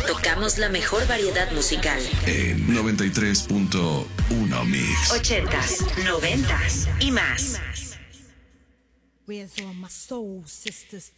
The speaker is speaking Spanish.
Tocamos la mejor variedad musical. En 93.1 Mix. 80s, 90s y más. Where's all my soul sisters?